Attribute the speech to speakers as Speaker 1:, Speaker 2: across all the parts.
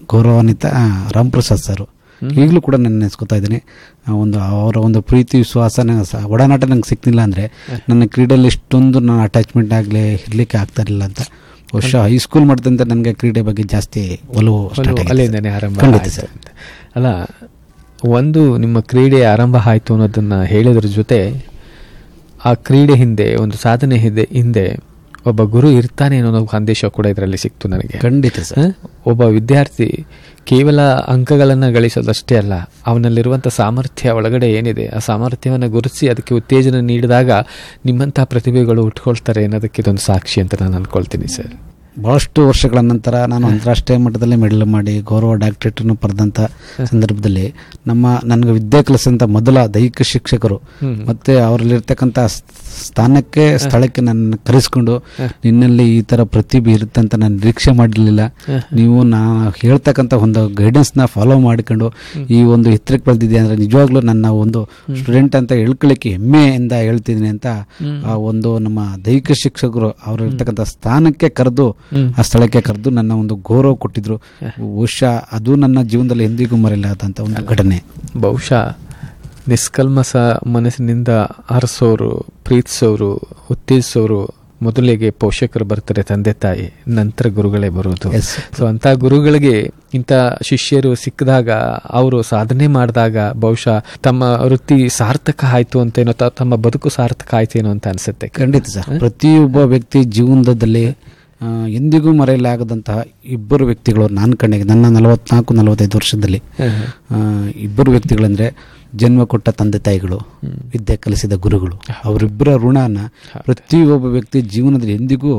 Speaker 1: ಗೌರವಾನ್ವಿತ ರಾಮಪ್ರಸಾದ್ ಸರ್. ಈಗಲೂ ಕೂಡ ನಾನು ನೆನೆಸ್ಕೊತಾ ಇದ್ದೀನಿ. ಅವರ ಒಂದು ಪ್ರೀತಿ ವಿಶ್ವಾಸ ಒಡನಾಟ ನಂಗೆ ಸಿಕ್ಕಿಲ್ಲ ಅಂದರೆ ನನ್ನ ಕ್ರೀಡೆಯಲ್ಲಿ ಇಷ್ಟೊಂದು ನಾನು ಅಟ್ಯಾಚ್ಮೆಂಟ್ ಆಗಲಿ ಇರಲಿಕ್ಕೆ ಆಗ್ತಾ ಇರಲಿಲ್ಲ ಅಂತ. ಬಹುಶಃ ಹೈಸ್ಕೂಲ್ ಮಾಡಿದಂತೆ ನನಗೆ ಕ್ರೀಡೆ ಬಗ್ಗೆ ಜಾಸ್ತಿ ಒಲವು
Speaker 2: ಅಲ್ಲಿಂದನೇ ಆರಂಭ ಅಲ್ಲ. ಒಂದು ನಿಮ್ಮ ಕ್ರೀಡೆ ಆರಂಭ ಆಯಿತು ಅನ್ನೋದನ್ನ ಹೇಳೋದ್ರ ಜೊತೆ ಆ ಕ್ರೀಡೆ ಹಿಂದೆ ಒಂದು ಸಾಧನೆ ಹಿಂದೆ ಒಬ್ಬ ಗುರು ಇರ್ತಾನೆ ಅನ್ನೋ ಸಂದೇಶ ಕೂಡ ಇದರಲ್ಲಿ ಸಿಕ್ತು ನನಗೆ.
Speaker 1: ಖಂಡಿತ ಸರ್.
Speaker 2: ಒಬ್ಬ ವಿದ್ಯಾರ್ಥಿ ಕೇವಲ ಅಂಕಗಳನ್ನು ಗಳಿಸೋದಷ್ಟೇ ಅಲ್ಲ, ಅವನಲ್ಲಿರುವಂಥ ಸಾಮರ್ಥ್ಯ ಒಳಗಡೆ ಏನಿದೆ ಆ ಸಾಮರ್ಥ್ಯವನ್ನು ಗುರುತಿಸಿ ಅದಕ್ಕೆ ಉತ್ತೇಜನ ನೀಡಿದಾಗ ನಿಮ್ಮಂಥ ಪ್ರತಿಭೆಗಳು ಉಟ್ಕೊಳ್ತಾರೆ ಅನ್ನೋದಕ್ಕೆ ಇದೊಂದು ಸಾಕ್ಷಿ ಅಂತ ನಾನು ಅಂದ್ಕೊಳ್ತೀನಿ ಸರ್.
Speaker 1: ಭಾಳಷ್ಟು ವರ್ಷಗಳ ನಂತರ ನಾನು ಅಂತಾರಾಷ್ಟ್ರೀಯ ಮಟ್ಟದಲ್ಲಿ ಮೆಡಲ್ ಮಾಡಿ ಗೌರವ ಡಾಕ್ಟರೇಟನ್ನು ಪಡೆದಂಥ ಸಂದರ್ಭದಲ್ಲಿ ನನಗೆ ವಿದ್ಯೆ ಕಲಿಸಿದಂಥ ಮೊದಲ ದೈಹಿಕ ಶಿಕ್ಷಕರು ಮತ್ತು ಅವರಲ್ಲಿರ್ತಕ್ಕಂಥ ಸ್ಥಳಕ್ಕೆ ನನ್ನ ಕರೆಸ್ಕೊಂಡು, ನಿನ್ನಲ್ಲಿ ಈ ಥರ ಪ್ರತಿಭೆ ಇರುತ್ತೆ ಅಂತ ನಾನು ನಿರೀಕ್ಷೆ ಮಾಡಿರಲಿಲ್ಲ, ನೀವು ಹೇಳ್ತಕ್ಕಂಥ ಒಂದು ಗೈಡೆನ್ಸ್ನ ಫಾಲೋ ಮಾಡಿಕೊಂಡು ಈ ಒಂದು ಎತ್ತರಕ್ಕೆ ಬೆಳೆದಿದೆ ಅಂದರೆ ನಿಜವಾಗ್ಲೂ ನನ್ನ ಒಂದು ಸ್ಟೂಡೆಂಟ್ ಅಂತ ಹೇಳ್ಕೊಳ್ಳಿಕ್ಕೆ ಹೆಮ್ಮೆಯಿಂದ ಹೇಳ್ತಿದ್ದೀನಿ ಅಂತ ಆ ಒಂದು ನಮ್ಮ ದೈಹಿಕ ಶಿಕ್ಷಕರು ಅವರು ಇರ್ತಕ್ಕಂಥ ಸ್ಥಾನಕ್ಕೆ ಕರೆದು ಆ ಸ್ಥಳಕ್ಕೆ ಕರೆದು ನನ್ನ ಒಂದು ಗೌರವ ಕೊಟ್ಟಿದ್ರು. ಬಹುಶಃ ಅದು ನನ್ನ ಜೀವನದಲ್ಲಿ ಎಂದಿಗೂ ಮರೆಯಲಾದಂಥ ಒಂದು ಘಟನೆ.
Speaker 2: ಬಹುಶಃ ನಿಷ್ಕಲ್ಮಸ ಮನಸ್ಸಿನಿಂದ ಹರಿಸೋರು, ಪ್ರೀತಿಸೋರು, ಉತ್ತೇಜಿಸೋರು ಮೊದಲಿಗೆ ಪೋಷಕರು ಬರ್ತಾರೆ, ತಂದೆ ತಾಯಿ, ನಂತರ ಗುರುಗಳೇ ಬರೋದು. ಸೊ ಅಂಥ ಗುರುಗಳಿಗೆ ಇಂಥ ಶಿಷ್ಯರು ಸಿಕ್ಕಿದಾಗ, ಅವರು ಸಾಧನೆ ಮಾಡಿದಾಗ ಬಹುಶಃ ತಮ್ಮ ವೃತ್ತಿ ಸಾರ್ಥಕ ಆಯ್ತು ಅಂತೇನೋ, ತಮ್ಮ ಬದುಕು ಸಾರ್ಥಕ ಆಯ್ತೇನೋ ಅಂತ ಅನಿಸುತ್ತೆ.
Speaker 1: ಖಂಡಿತ ಸರ್. ಪ್ರತಿಯೊಬ್ಬ ವ್ಯಕ್ತಿ ಜೀವನದಲ್ಲಿ ಎಂದಿಗೂ ಮರೆಯಲಾಗದಂತಹ ಇಬ್ಬರು ವ್ಯಕ್ತಿಗಳು ನಾನು ಕಣ್ಣಿಗೆ ನನ್ನ 44-45 ವರ್ಷದಲ್ಲಿ ಇಬ್ಬರು ವ್ಯಕ್ತಿಗಳಂದರೆ ಜನ್ಮ ಕೊಟ್ಟ ತಂದೆ ತಾಯಿಗಳು, ವಿದ್ಯೆ ಕಲಿಸಿದ ಗುರುಗಳು. ಅವರಿಬ್ಬರ ಋಣನ ಪ್ರತಿಯೊಬ್ಬ ವ್ಯಕ್ತಿ ಜೀವನದಲ್ಲಿ ಎಂದಿಗೂ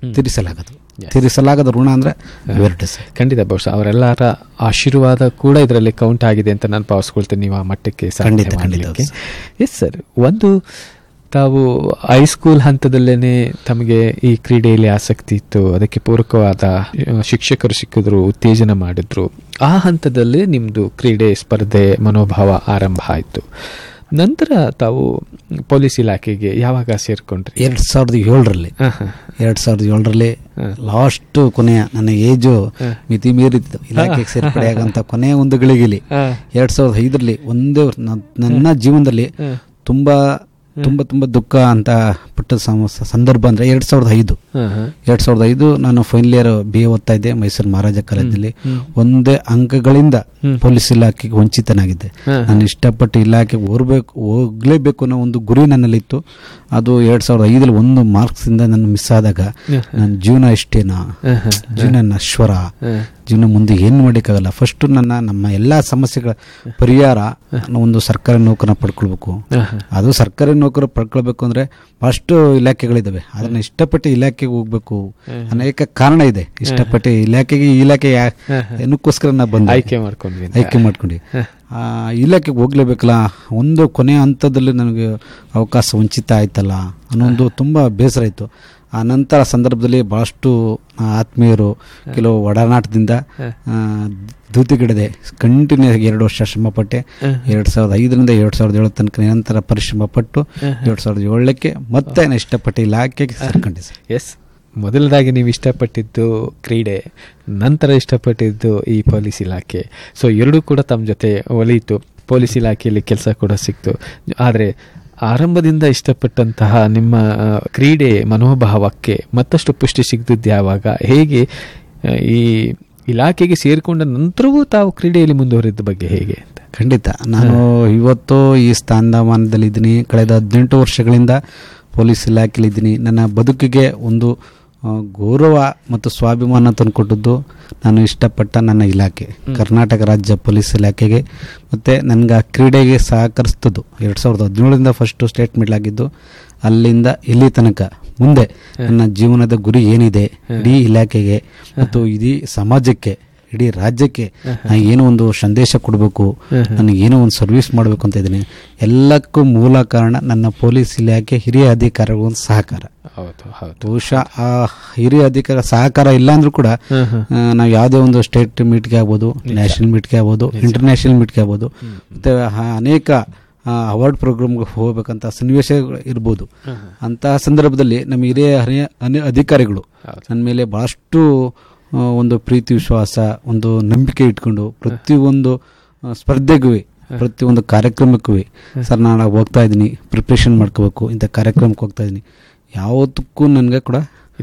Speaker 1: ತೀರಿಸಲಾಗದ ಋಣ ಅಂದರೆ ಇವೆರಡು ಸರ್.
Speaker 2: ಖಂಡಿತ. ಬಹುಶಃ ಅವರೆಲ್ಲರ ಆಶೀರ್ವಾದ ಕೂಡ ಇದರಲ್ಲಿ ಕೌಂಟ್ ಆಗಿದೆ ಅಂತ ನಾನು ಭಾವಿಸ್ಕೊಳ್ತೇನೆ ನೀವು ಆ ಮಟ್ಟಕ್ಕೆ.
Speaker 1: ಖಂಡಿತ.
Speaker 2: Yes sir. ಒಂದು ತಾವು ಹೈಸ್ಕೂಲ್ ಹಂತದಲ್ಲೇ ತಮಗೆ ಈ ಕ್ರೀಡೆಯಲ್ಲಿ ಆಸಕ್ತಿ ಇತ್ತು, ಅದಕ್ಕೆ ಪೂರಕವಾದ ಶಿಕ್ಷಕರು ಸಿಕ್ಕಿದ್ರು, ಉತ್ತೇಜನ ಮಾಡಿದ್ರು. ಆ ಹಂತದಲ್ಲಿ ನಿಮ್ಮದು ಕ್ರೀಡೆ ಸ್ಪರ್ಧೆ ಮನೋಭಾವ ಆರಂಭ ಆಯಿತು. ನಂತರ ತಾವು ಪೊಲೀಸ್ ಇಲಾಖೆಗೆ ಯಾವಾಗ ಸೇರ್ಕೊಂಡ್ರಿ?
Speaker 1: 2007ರಲ್ಲಿ. 2007ರಲ್ಲಿ ಲಾಸ್ಟ್ ಕೊನೆಯ ನನ್ನ ಏಜು ಮಿತಿ ಮೀರಿತ್ತು ಇಲಾಖೆಗೆ ಸೇರ್ಪಡೆಯಾಗಂತ ಕೊನೆಯ ಒಂದು ಗಳಿಗೆಲಿ 2005ರಲ್ಲಿ ಒಂದೇ ನನ್ನ ಜೀವನದಲ್ಲಿ ತುಂಬಾ ದುಃಖ ಅಂತ ಪಟ್ಟ ಸಂದರ್ಭ ಅಂದರೆ 2005 ನಾನು ಫೈನಲ್ ಇಯರ್ BA ಓದ್ತಾ ಇದ್ದೆ ಮೈಸೂರು ಮಹಾರಾಜ ಕಾಲೇಜಲ್ಲಿ. ಒಂದೇ ಅಂಕಗಳಿಂದ ಪೊಲೀಸ್ ಇಲಾಖೆಗೆ ವಂಚಿತನಾಗಿದ್ದೆ. ನಾನು ಇಷ್ಟಪಟ್ಟು ಇಲಾಖೆಗೆ ಹೋಗ್ಲೇಬೇಕು ಅನ್ನೋ ಒಂದು ಗುರಿ ನನ್ನಲ್ಲಿತ್ತು. ಅದು 2005ರಲ್ಲಿ 1 ಮಾರ್ಕ್ಸಿಂದ ನಾನು ಮಿಸ್ ಆದಾಗ ನನ್ನ ಜೀವನ ಇಷ್ಟೇನಾ, ಜೀವನ ನಶ್ವರ, ಜೀವನ ಮುಂದೆ ಏನು ಮಾಡೋಕ್ಕಾಗಲ್ಲ. ಫಸ್ಟು ನಮ್ಮ ಎಲ್ಲ ಸಮಸ್ಯೆಗಳ ಪರಿಹಾರ ಒಂದು ಸರ್ಕಾರಿ ನೌಕರನ್ನ ಪಡ್ಕೊಳ್ಬೇಕು. ಅದು ಸರ್ಕಾರಿ ನೌಕರ ಪಡ್ಕೊಳ್ಬೇಕು ಅಂದರೆ ಫಸ್ಟು ಇಲಾಖೆಗಳಿದ್ದಾವೆ, ಅದನ್ನು ಇಷ್ಟಪಟ್ಟು ಇಲಾಖೆಗೆ ಹೋಗ್ಬೇಕು ಅನೇಕ ಕಾರಣ ಇದೆ. ಇಷ್ಟಪಟ್ಟು ಇಲಾಖೆ ಏನಕ್ಕೋಸ್ಕರ ನಾ ಬಂದು ಆಯ್ಕೆ ಮಾಡ್ಕೊಂಡು ಇಲಾಖೆಗೆ ಹೋಗ್ಲೇಬೇಕಲ್ಲ. ಒಂದು ಕೊನೆಯ ಹಂತದಲ್ಲಿ ನನಗೆ ಅವಕಾಶ ವಂಚಿತ ಆಯ್ತಲ್ಲ ಅನ್ನೊಂದು ತುಂಬ ಬೇಸರ ಇತ್ತು. ಆ ನಂತರ ಸಂದರ್ಭದಲ್ಲಿ ಭಾಳಷ್ಟು ಆತ್ಮೀಯರು ಕೆಲವು ಒಡನಾಟದಿಂದ ಧೂತಿಗಿಡದೆ ಕಂಟಿನ್ಯೂ 2 ವರ್ಷ ಶ್ರಮಪಟ್ಟೆ. 2005ರಿಂದ 2007 ತನಕ ನಿರಂತರ ಪರಿಶ್ರಮ ಪಟ್ಟು 2007ಕ್ಕೆ ಮತ್ತೆ ನಾನು ಇಷ್ಟಪಟ್ಟು ಇಲಾಖೆಗೆ ಸೇರ್ಕೊಂಡಿದ್ದೆ.
Speaker 2: ಎಸ್, ಮೊದಲದಾಗಿ ನೀವು ಇಷ್ಟಪಟ್ಟಿದ್ದು ಕ್ರೀಡೆ, ನಂತರ ಇಷ್ಟಪಟ್ಟಿದ್ದು ಈ ಪೊಲೀಸ್ ಇಲಾಖೆ. ಸೊ ಎರಡೂ ಕೂಡ ತಮ್ಮ ಜೊತೆ ಒಲಿಯಿತು. ಪೊಲೀಸ್ ಇಲಾಖೆಯಲ್ಲಿ ಕೆಲಸ ಕೂಡ ಸಿಕ್ತು. ಆದರೆ ಆರಂಭದಿಂದ ಇಷ್ಟಪಟ್ಟಂತಹ ನಿಮ್ಮ ಕ್ರೀಡೆ ಮನೋಭಾವಕ್ಕೆ ಮತ್ತಷ್ಟು ಪುಷ್ಟಿ ಸಿಗ್ತಿದ್ದು ಯಾವಾಗ, ಹೇಗೆ ಈ ಇಲಾಖೆಗೆ ಸೇರಿಕೊಂಡ ನಂತರವೂ ತಾವು ಕ್ರೀಡೆಯಲ್ಲಿ ಮುಂದುವರಿದ ಬಗ್ಗೆ ಹೇಗೆ ಅಂತ?
Speaker 1: ಖಂಡಿತ. ನಾನು ಇವತ್ತು ಈ ಸ್ಥಾನಮಾನದಲ್ಲಿದ್ದೀನಿ. ಕಳೆದ 18 ವರ್ಷಗಳಿಂದ ಪೊಲೀಸ್ ಇಲಾಖೆಯಲ್ಲಿದ್ದೀನಿ. ನನ್ನ ಬದುಕಿಗೆ ಒಂದು ಗೌರವ ಮತ್ತು ಸ್ವಾಭಿಮಾನ ತಂದುಕೊಟ್ಟದ್ದು ನಾನು ಇಷ್ಟಪಟ್ಟ ನನ್ನ ಇಲಾಖೆ ಕರ್ನಾಟಕ ರಾಜ್ಯ ಪೊಲೀಸ್ ಇಲಾಖೆಗೆ. ಮತ್ತು ನನಗೆ ಕ್ರೀಡೆಗೆ ಸಹಕರಿಸ್ತದ್ದು 2017ರಿಂದ ಫಸ್ಟು ಸ್ಟೇಟ್ ಮೆಡಲ್ ಆಗಿದ್ದು. ಅಲ್ಲಿಂದ ಇಲ್ಲಿ ತನಕ ಮುಂದೆ ನನ್ನ ಜೀವನದ ಗುರಿ ಏನಿದೆ, ಇಡೀ ಇಲಾಖೆಗೆ ಮತ್ತು ಇಡೀ ಸಮಾಜಕ್ಕೆ, ಇಡೀ ರಾಜ್ಯಕ್ಕೆ ನಾನು ಏನೋ ಒಂದು ಸಂದೇಶ ಕೊಡಬೇಕು, ನನಗೆ ಏನೋ ಒಂದು ಸರ್ವಿಸ್ ಮಾಡಬೇಕು ಅಂತ ಇದ್ದೀನಿ. ಎಲ್ಲಕ್ಕೂ ಮೂಲ ಕಾರಣ ನನ್ನ ಪೊಲೀಸ್ ಇಲಾಖೆ ಹಿರಿಯ ಅಧಿಕಾರಿಗಳ ಒಂದು ಸಹಕಾರ. ಬಹುಶಃ ಆ ಹಿರಿಯ ಅಧಿಕಾರ ಸಹಕಾರ ಇಲ್ಲ ಅಂದ್ರೂ ಕೂಡ ನಾವು ಯಾವುದೇ ಒಂದು ಸ್ಟೇಟ್ ಮೀಟ್ಗೆ ಆಗ್ಬೋದು, ನ್ಯಾಷನಲ್ ಮೀಟ್ಗೆ ಆಗ್ಬೋದು, ಇಂಟರ್ನ್ಯಾಷನಲ್ ಮೀಟ್ಗೆ ಆಗ್ಬೋದು, ಮತ್ತು ಅನೇಕ ಅವಾರ್ಡ್ ಪ್ರೋಗ್ರಾಮ್ಗೆ ಹೋಗ್ಬೇಕಂತ ಸನ್ನಿವೇಶಗಳು ಇರ್ಬೋದು. ಅಂತಹ ಸಂದರ್ಭದಲ್ಲಿ ನಮ್ಮ ಹಿರಿಯ ಅಧಿಕಾರಿಗಳು ನನ್ನ ಮೇಲೆ ಭಾಳಷ್ಟು ಒಂದು ಪ್ರೀತಿ ವಿಶ್ವಾಸ, ಒಂದು ನಂಬಿಕೆ ಇಟ್ಕೊಂಡು ಪ್ರತಿಯೊಂದು ಸ್ಪರ್ಧೆಗೂ, ಪ್ರತಿಯೊಂದು ಕಾರ್ಯಕ್ರಮಕ್ಕೂ ಸರ್ ನಾನು ಹೋಗ್ತಾ ಇದ್ದೀನಿ, ಪ್ರಿಪ್ರೇಷನ್ ಮಾಡ್ಕೋಬೇಕು, ಇಂಥ ಕಾರ್ಯಕ್ರಮಕ್ಕೆ ಹೋಗ್ತಾ ಇದ್ದೀನಿ, ಯಾವತ್ತಕ್ಕೂ ನನಗೆ ಕೂಡ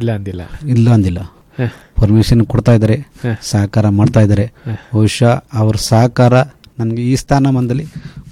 Speaker 1: ಇಲ್ಲ ಅಂದಿಲ್ಲ. ಪರ್ಮಿಷನ್ ಕೊಡ್ತಾ ಇದ್ದಾರೆ, ಸಹಕಾರ ಮಾಡ್ತಾ ಇದ್ದಾರೆ. ಬಹುಶಃ ಅವ್ರ ಸಹಕಾರ ನನಗೆ ಈ ಸ್ಥಾನಮಾನದಲ್ಲಿ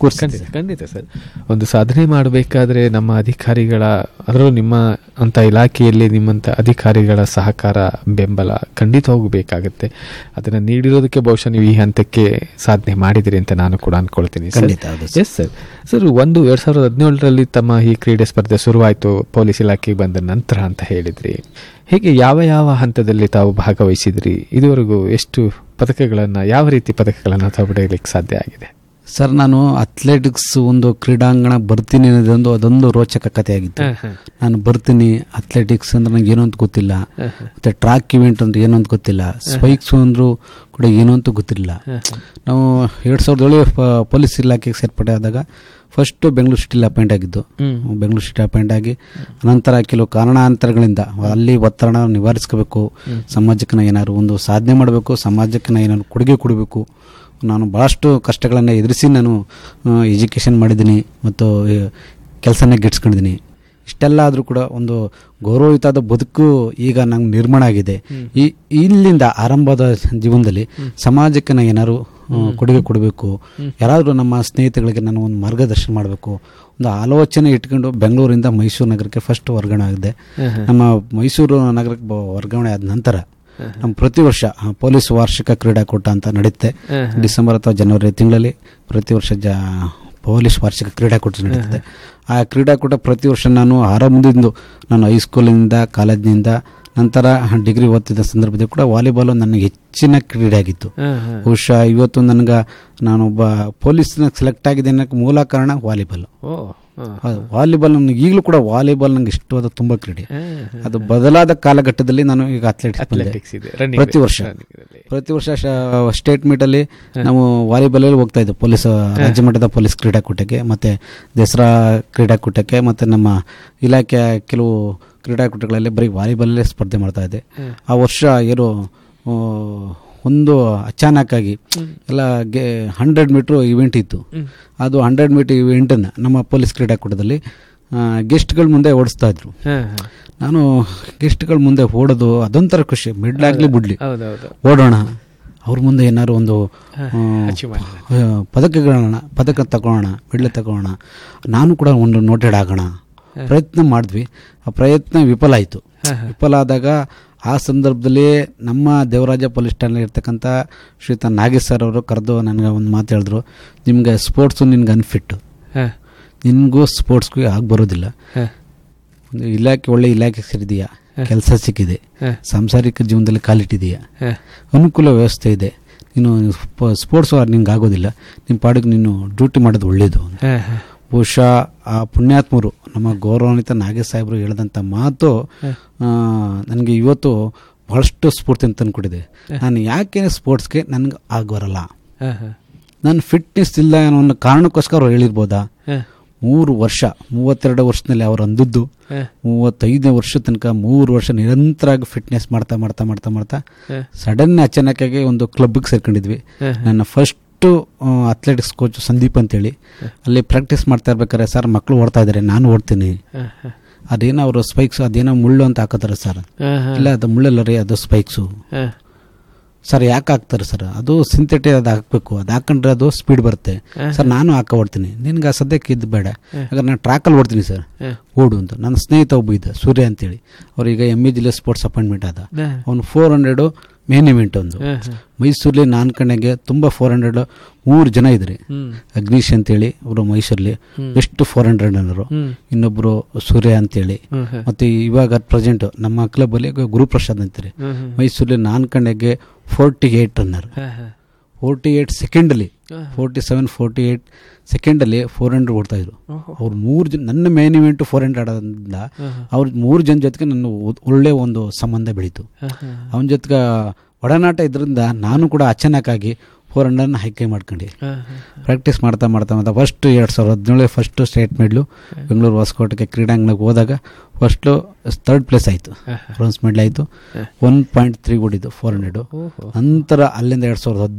Speaker 2: ಖಂಡಿತ ಸರ್. ಒಂದು ಸಾಧನೆ ಮಾಡಬೇಕಾದ್ರೆ ನಮ್ಮ ಅಧಿಕಾರಿಗಳ, ಅದರಲ್ಲೂ ನಿಮ್ಮ ಅಂತ ಇಲಾಖೆಯಲ್ಲಿ ನಿಮ್ಮಂಥ ಅಧಿಕಾರಿಗಳ ಸಹಕಾರ, ಬೆಂಬಲ ಖಂಡಿತ ಹೋಗಬೇಕಾಗತ್ತೆ. ಅದನ್ನು ನೀಡಿರೋದಕ್ಕೆ ಬಹುಶಃ ನೀವು ಈ ಹಂತಕ್ಕೆ ಸಾಧನೆ ಮಾಡಿದಿರಿ ಅಂತ ನಾನು ಕೂಡ ಅನ್ಕೊಳ್ತೀನಿ. Yes sir. ಸರ್, 2017ರಲ್ಲಿ ತಮ್ಮ ಈ ಕ್ರೀಡೆ ಸ್ಪರ್ಧೆ ಶುರುವಾಯಿತು ಪೊಲೀಸ್ ಇಲಾಖೆಗೆ ಬಂದ ನಂತರ ಅಂತ ಹೇಳಿದ್ರಿ. ಹೇಗೆ ಯಾವ ಹಂತದಲ್ಲಿ ತಾವು ಭಾಗವಹಿಸಿದ್ರಿ? ಇದುವರೆಗೂ ಎಷ್ಟು ಪದಕಗಳನ್ನು, ಯಾವ ರೀತಿ ಪದಕಗಳನ್ನು ತಾವು ಪಡೆಯಲಿಕ್ಕೆ ಸಾಧ್ಯ ಆಗಿದೆ?
Speaker 1: ಸರ್, ನಾನು ಅಥ್ಲೆಟಿಕ್ಸ್ ಒಂದು ಕ್ರೀಡಾಂಗಣ ಬರ್ತೀನಿ ಅನ್ನೋದೊಂದು ಅದೊಂದು ರೋಚಕ ಕಥೆಯಾಗಿತ್ತು. ನಾನು ಬರ್ತೀನಿ, ಅಥ್ಲೆಟಿಕ್ಸ್ ಅಂದ್ರೆ ನಂಗೆ ಏನೋ ಅಂತ ಗೊತ್ತಿಲ್ಲ, ಮತ್ತೆ ಟ್ರ್ಯಾಕ್ ಇವೆಂಟ್ ಅಂದ್ರೆ ಏನೋ ಅಂತ ಗೊತ್ತಿಲ್ಲ, ಸ್ಪೈಕ್ಸ್ ಅಂದ್ರು ಕೂಡ ಏನೋ ಅಂತ ಗೊತ್ತಿರಲಿಲ್ಲ. ನಾವು 2007 ಪೊಲೀಸ್ ಇಲಾಖೆಗೆ ಸೇರ್ಪಡೆ ಆದಾಗ ಫಸ್ಟ್ ಬೆಂಗಳೂರು ಸಿಟಿಲಿ ಅಪಾಯಿಂಟ್ ಆಗಿದ್ದು. ಬೆಂಗಳೂರು ಸಿಟಿ ಅಪಾಯಿಂಟ್ ಆಗಿ ನಂತರ ಕೆಲವು ಕಾರಣಾಂತರಗಳಿಂದ ಅಲ್ಲಿ ಒತ್ತಡ ನಿವಾರಿಸ್ಕೋಬೇಕು, ಸಮಾಜಕ್ಕೆ ನಾ ಏನಾದ್ರು ಒಂದು ಸಾಧನೆ ಮಾಡಬೇಕು, ಸಮಾಜಕ್ಕೆ ನಾ ಏನಾದ್ರು ಕೊಡುಗೆ ಕೊಡಬೇಕು. ನಾನು ಭಾಳಷ್ಟು ಕಷ್ಟಗಳನ್ನು ಎದುರಿಸಿ ನಾನು ಎಜುಕೇಷನ್ ಮಾಡಿದ್ದೀನಿ ಮತ್ತು ಕೆಲಸನೇ ಗಿಟ್ಸ್ಕೊಂಡಿದ್ದೀನಿ. ಇಷ್ಟೆಲ್ಲ ಆದರೂ ಕೂಡ ಒಂದು ಗೌರವಯುತವಾದ ಬದುಕು ಈಗ ನಂಗೆ ನಿರ್ಮಾಣ ಆಗಿದೆ. ಇಲ್ಲಿಂದ ಆರಂಭದ ಜೀವನದಲ್ಲಿ ಸಮಾಜಕ್ಕೆ ನಾನು ಏನಾದ್ರು ಕೊಡುಗೆ ಕೊಡಬೇಕು, ಯಾರಾದರೂ ನಮ್ಮ ಸ್ನೇಹಿತಗಳಿಗೆ ನಾನು ಒಂದು ಮಾರ್ಗದರ್ಶನ ಮಾಡಬೇಕು, ಒಂದು ಆಲೋಚನೆ ಇಟ್ಕೊಂಡು ಬೆಂಗಳೂರಿಂದ ಮೈಸೂರು ನಗರಕ್ಕೆ ಫಸ್ಟ್ ವರ್ಗಾವಣೆ ಆಗಿದೆ. ನಮ್ಮ ಮೈಸೂರು ನಗರಕ್ಕೆ ವರ್ಗಾವಣೆ ಆದ ನಂತರ ನಮ್ಮ ಪ್ರತಿ ವರ್ಷ ಪೊಲೀಸ್ ವಾರ್ಷಿಕ ಕ್ರೀಡಾಕೂಟ ಅಂತ ನಡೆಯುತ್ತೆ. ಡಿಸೆಂಬರ್ ಅಥವಾ ಜನವರಿ ತಿಂಗಳಲ್ಲಿ ಪ್ರತಿ ವರ್ಷ ಪೊಲೀಸ್ ವಾರ್ಷಿಕ ಕ್ರೀಡಾಕೂಟ ನಡೀತದೆ. ಆ ಕ್ರೀಡಾಕೂಟ ಪ್ರತಿ ವರ್ಷ ನಾನು ಆರಂಭದಿಂದ, ನಾನು ಹೈಸ್ಕೂಲಿನಿಂದ, ಕಾಲೇಜಿನಿಂದ, ನಂತರ ಡಿಗ್ರಿ ಓದ್ತಿದ್ದ ಸಂದರ್ಭದಲ್ಲಿ ಕೂಡ ವಾಲಿಬಾಲ್ ನನ್ನ ಹೆಚ್ಚಿನ ಕ್ರೀಡೆ ಆಗಿತ್ತು. ಬಹುಶಃ ಇವತ್ತು ನಾನೊಬ್ಬ ಪೊಲೀಸ್ನ ಸೆಲೆಕ್ಟ್ ಆಗಿದೆ ಅನ್ನೋಕ್ಕೆ ಮೂಲ ಕಾರಣ ವಾಲಿಬಾಲ್. ವಾಲಿಬಾಲ್ ನನಗೆ ಈಗಲೂ ಕೂಡ ವಾಲಿಬಾಲ್ ನಂಗೆ ಇಷ್ಟವಾದ ತುಂಬ ಕ್ರೀಡೆ. ಅದು ಬದಲಾದ ಕಾಲಘಟ್ಟದಲ್ಲಿ ನಾನು ಈಗ ಅಥ್ಲೆಟಿಕ್ಸ್ ಪ್ರತಿ ವರ್ಷ ಸ್ಟೇಟ್ ಮೀಟಲ್ಲಿ ನಾವು ವಾಲಿಬಾಲಲ್ಲಿ ಹೋಗ್ತಾ ಇದ್ದೆ, ಪೊಲೀಸ್ ರಾಜ್ಯ ಮಟ್ಟದ ಪೊಲೀಸ್ ಕ್ರೀಡಾಕೂಟಕ್ಕೆ, ಮತ್ತು ದಸರಾ ಕ್ರೀಡಾಕೂಟಕ್ಕೆ, ಮತ್ತು ನಮ್ಮ ಇಲಾಖೆಯ ಕೆಲವು ಕ್ರೀಡಾಕೂಟಗಳಲ್ಲಿ ಬರೀ ವಾಲಿಬಾಲಲ್ಲೇ ಸ್ಪರ್ಧೆ ಮಾಡ್ತಾ ಇದ್ದೆ. ಆ ವರ್ಷ ಏನೋ ಒಂದು ಅಚಾನಕ್ಕಾಗಿ ಎಲ್ಲ 100 ಮೀಟ್ರ್ ಇವೆಂಟ್ ಇತ್ತು. ಅದು 100 ಮೀಟರ್ ಇವೆಂಟನ್ನು ನಮ್ಮ ಪೊಲೀಸ್ ಕ್ರೀಡಾಕೂಟದಲ್ಲಿ ಗೆಸ್ಟ್ಗಳ ಮುಂದೆ ಓಡಿಸ್ತಾ ಇದ್ರು. ನಾನು ಗೆಸ್ಟ್ಗಳ ಮುಂದೆ ಓಡೋದು ಅದೊಂಥರ ಖುಷಿ, ಮಿಡ್ಲಾಗ್ಲಿ ಬಿಡ್ಲಿ ಓಡೋಣ, ಅವ್ರ ಮುಂದೆ ಏನಾದ್ರು ಒಂದು ಪದಕ ತಗೊಳ್ಳೋಣ, ಮೆಡ್ಲ್ ತಗೊಳ್ಳೋಣ, ನಾನು ಕೂಡ ಒಂದು ನೋಟೆಡ್ ಆಗೋಣ ಪ್ರಯತ್ನ ಮಾಡಿದ್ವಿ. ಆ ಪ್ರಯತ್ನ ವಿಫಲ ಆಯಿತು. ವಿಫಲ ಆದಾಗ ಆ ಸಂದರ್ಭದಲ್ಲಿ ನಮ್ಮ ದೇವರಾಜ ಪೊಲೀಸ್ ಠಾಣೆ ಇರ್ತಕ್ಕಂಥ ಶ್ರೀಯುತ ನಾಗೇಶ್ ಸರ್ ಅವರು ಕರೆದು ನನಗೆ ಒಂದು ಮಾತು ಹೇಳಿದ್ರು, ನಿಮ್ಗೆ ಸ್ಪೋರ್ಟ್ಸು ನಿನ್ಗೆ ಅನ್ಫಿಟ್ಟು, ನಿನಗೂ ಸ್ಪೋರ್ಟ್ಸ್ಗೂ ಆಗಿ ಬರೋದಿಲ್ಲ. ಒಂದು ಒಳ್ಳೆ ಇಲಾಖೆ ಸೇರಿದೆಯಾ, ಕೆಲಸ ಸಿಕ್ಕಿದೆ, ಸಾಂಸಾರಿಕ ಜೀವನದಲ್ಲಿ ಕಾಲಿಟ್ಟಿದೆಯಾ, ಅನುಕೂಲ ವ್ಯವಸ್ಥೆ ಇದೆ, ನೀನು ಸ್ಪೋರ್ಟ್ಸ್ ನಿಂಗೆ ಆಗೋದಿಲ್ಲ, ನಿಮ್ಮ ಪಾಡಿಗೆ ನೀನು ಡ್ಯೂಟಿ ಮಾಡೋದು ಒಳ್ಳೆಯದು. ಬಹುಶಃ ಆ ಪುಣ್ಯಾತ್ಮರು ನಮ್ಮ ಗೌರವಾನ್ವಿತ ನಾಗೇಶ್ ಸಾಹೇಬರು ಹೇಳಿದಂಥ ಮಾತು ನನಗೆ ಇವತ್ತು ಬಹಳಷ್ಟು ಸ್ಫೂರ್ತಿ ಅಂತ ತಂದುಕೊಟ್ಟಿದೆ. ನಾನು ಯಾಕೆ ಸ್ಪೋರ್ಟ್ಸ್ಗೆ ನನಗೆ ಆಗಬರಲ್ಲ, ನನ್ನ ಫಿಟ್ನೆಸ್ ಇಲ್ಲ ಅನ್ನೋ ಒಂದು ಕಾರಣಕ್ಕೋಸ್ಕರ ಅವ್ರು ಹೇಳಿರ್ಬೋದಾ. 3 ವರ್ಷ 32 ವರ್ಷದಲ್ಲಿ ಅವ್ರು ಅಂದದ್ದು 35ನೇ ವರ್ಷ ತನಕ 3 ವರ್ಷ ನಿರಂತರವಾಗಿ ಫಿಟ್ನೆಸ್ ಮಾಡ್ತಾ ಸಡನ್ ಅಚಾನಕ್ಕಾಗಿ ಒಂದು ಕ್ಲಬ್ಗೆ ಸೇರ್ಕೊಂಡಿದ್ವಿ. ನನ್ನ ಫಸ್ಟ್ ಅಥ್ಲೆಟಿಕ್ಸ್ ಕೋಚ್ ಸಂದೀಪ್ ಅಂತೇಳಿ ಅಲ್ಲಿ ಪ್ರಾಕ್ಟೀಸ್ ಮಾಡ್ತಾ ಇರ್ಬೇಕಾರೆ, ಸರ್ ಮಕ್ಕಳು ಓಡ್ತಾ ಇದ್ದಾರೆ, ನಾನು ಓಡ್ತೀನಿ, ಅದೇನೋ ಅವರು ಸ್ಪೈಕ್ಸ್ ಅದೇನೋ ಮುಳ್ಳು ಅಂತ ಹಾಕೋತಾರೆ ಸರ್. ಇಲ್ಲ, ಅದು ಮುಳ್ಳಲ್ಲ ರೀ, ಅದು ಸ್ಪೈಕ್ಸು. ಸರ್ ಯಾಕೆ ಹಾಕ್ತಾರೆ ಸರ್? ಅದು ಸಿಂಥೆಟಿಕ್, ಅದು ಹಾಕಬೇಕು, ಅದು ಹಾಕೊಂಡ್ರೆ ಅದು ಸ್ಪೀಡ್ ಬರುತ್ತೆ ಸರ್. ನಾನು ಓಡ್ತೀನಿ, ನಿನ್ಗೆ ಸದ್ಯಕ್ಕೆ ಇದು ಬೇಡ, ಯಾಕಂದ್ರೆ ನಾನು ಟ್ರ್ಯಾಕಲ್ಲಿ ಓಡ್ತೀನಿ ಸರ್, ಓಡು ಅಂತ. ನನ್ನ ಸ್ನೇಹಿತ ಒಬ್ಬ ಇದ್ದ ಸೂರ್ಯ ಅಂತೇಳಿ, ಅವ್ರೀಗ ME ಜಿಲ್ಲೆ ಸ್ಪೋರ್ಟ್ಸ್ ಅಪಾಯಿಂಟ್ಮೆಂಟ್ ಆದ. ಅವನು 400 ಮೇನ್ ಇವೆಂಟ್ ಒಂದು ಮೈಸೂರಲ್ಲಿ, ನಾನು ಕಣ್ಣಗೆ ತುಂಬ 400 3 ಜನ ಇದ್ರಿ. ಅಗ್ನೀಶ್ ಅಂತೇಳಿ ಅವರು ಮೈಸೂರಲ್ಲಿ ಬೆಸ್ಟ್ 400 ರನ್ನರು, ಇನ್ನೊಬ್ರು ಸೂರ್ಯ ಅಂತೇಳಿ, ಮತ್ತೆ ಇವಾಗ ಪ್ರೆಸೆಂಟ್ ನಮ್ಮ ಕ್ಲಬ್ ಅಲ್ಲಿ ಗುರುಪ್ರಸಾದ್ ಅಂತಾರೆ ಮೈಸೂರಲ್ಲಿ, ನಾನು ಕಣ್ಣಗೆ 48 ರನ್ನರ್, 48 ಸೆಕೆಂಡಲ್ಲಿ 47-48 ಸೆಕೆಂಡಲ್ಲಿ 400 ಓಡ್ತಾ ಇದ್ರು. ಅವ್ರು 3 ಜನ, ನನ್ನ ಮೇನ್ ಇವೆಂಟ್ 400 ಆಡೋದ್ರಿಂದ ಅವ್ರ 3 ಜನ ಜೊತೆಗೆ ನನ್ನ ಒಳ್ಳೆ ಒಂದು ಸಂಬಂಧ ಬೆಳೀತು. ಅವನ ಜೊತೆಗೆ ಒಡನಾಟ ಇದರಿಂದ ನಾನು ಕೂಡ ಅಚಾನಕ್ಕಾಗಿ 400 ಹೈಕೈ ಮಾಡ್ಕೊಂಡು ಪ್ರಾಕ್ಟೀಸ್ ಮಾಡ್ತಾ ಮಾಡ್ತಾ ಮಾಡ್ತಾ ಫಸ್ಟ್ 2017 ಫಸ್ಟ್ ಸ್ಟೇಟ್ ಮೆಡ್ಲು ಬೆಂಗಳೂರು ಹೊಸಕೋಟೆಗೆ ಕ್ರೀಡಾಂಗಣಕ್ಕೆ ಹೋದಾಗ ಫಸ್ಟು 3rd ಪ್ಲೇಸ್ ಆಯಿತು, ಬ್ರೋನ್ಸ್ ಮೆಡಲ್ ಆಯಿತು. 1.3 ಓಡಿದ್ದು 400. ನಂತರ ಅಲ್ಲಿಂದ 2018